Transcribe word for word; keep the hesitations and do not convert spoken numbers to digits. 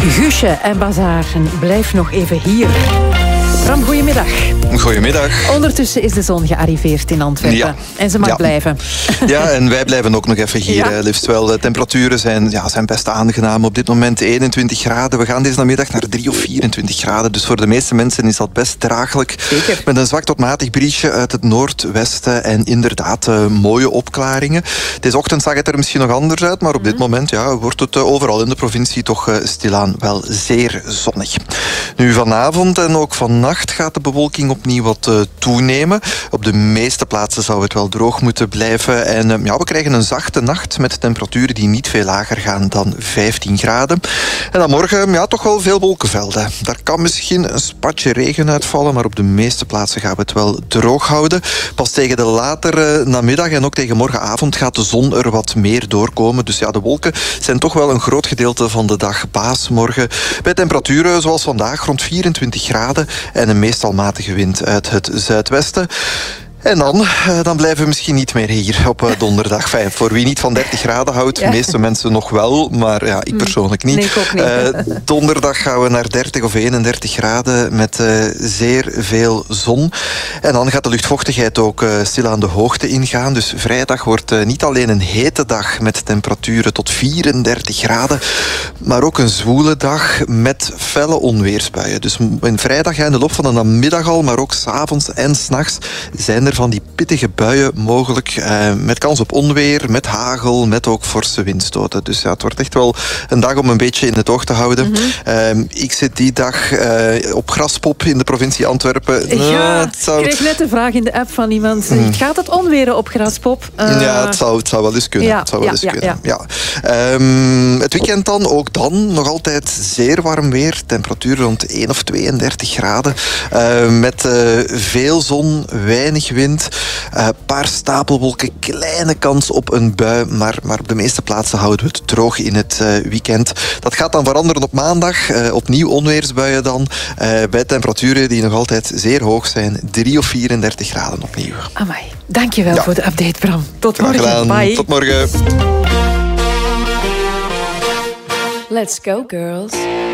Guusje en Bazaren, blijf nog even hier. Bram, goedemiddag. Goedemiddag. Ondertussen is de zon gearriveerd in Antwerpen. Ja. En ze mag ja. blijven. Ja, en wij blijven ook nog even hier. Ja. Liefst wel. De temperaturen zijn, ja, zijn best aangenaam. Op dit moment eenentwintig graden. We gaan deze namiddag naar drie of vierentwintig graden. Dus voor de meeste mensen is dat best draaglijk. Zeker. Met een zwak tot matig briesje uit het noordwesten. En inderdaad uh, mooie opklaringen. Deze ochtend zag het er misschien nog anders uit. Maar op dit moment ja, wordt het uh, overal in de provincie toch uh, stilaan wel zeer zonnig. Nu vanavond en ook vannacht gaat de bewolking opnieuw wat uh, toenemen. Op de meeste plaatsen zou het wel droog moeten blijven. En uh, ja, we krijgen een zachte nacht met temperaturen die niet veel lager gaan dan vijftien graden. En dan morgen ja, toch wel veel wolkenvelden. Daar kan misschien een spatje regen uitvallen, maar op de meeste plaatsen gaan we het wel droog houden. Pas tegen de latere namiddag en ook tegen morgenavond gaat de zon er wat meer doorkomen. Dus ja, de wolken zijn toch wel een groot gedeelte van de dag baas morgen. Bij temperaturen zoals vandaag rond vierentwintig graden en een meestal matige wind uit het zuidwesten. En dan, dan blijven we misschien niet meer hier op donderdag. Enfin, voor wie niet van dertig graden houdt, de ja. meeste mensen nog wel, maar ja, ik persoonlijk niet. Nee, ik ook niet. Uh, donderdag gaan we naar dertig of eenendertig graden met uh, zeer veel zon. En dan gaat de luchtvochtigheid ook uh, stil aan de hoogte ingaan. Dus vrijdag wordt uh, niet alleen een hete dag met temperaturen tot vierendertig graden, maar ook een zwoele dag met felle onweersbuien. Dus in vrijdag in de loop van de namiddag al, maar ook 's avonds en 's nachts zijn er van die pittige buien mogelijk, eh, met kans op onweer, met hagel, met ook forse windstoten. Dus ja, het wordt echt wel een dag om een beetje in het oog te houden. Mm-hmm. Uh, ik zit die dag uh, op Graspop in de provincie Antwerpen. Ja, nou, het zou... ik kreeg net een vraag in de app van iemand. Mm. Gaat het onweren op Graspop? Uh... Ja, het zou, het zou wel eens kunnen. Ja, het zou wel ja, eens ja, kunnen. ja. Ja. Um, het weekend dan, ook dan, nog altijd zeer warm weer. Temperatuur rond één of tweeëndertig graden. Uh, met uh, veel zon, weinig wind. Een uh, paar stapelwolken, kleine kans op een bui, maar, maar op de meeste plaatsen houden we het droog in het uh, weekend. Dat gaat dan veranderen op maandag. Uh, opnieuw onweersbuien dan, uh, bij temperaturen die nog altijd zeer hoog zijn. drie of vierendertig graden opnieuw. Amai, dankjewel ja. voor de update, Bram. Tot Graag morgen. gedaan. Bye. Tot morgen. Let's go, girls.